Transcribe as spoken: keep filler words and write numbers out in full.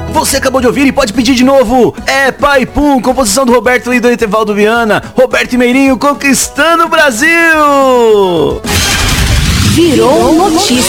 Você acabou de ouvir e pode pedir de novo. É Pai Pum, composição do Roberto e do Etevaldo Viana. Roberto e Meirinho conquistando o Brasil. Virou notícia.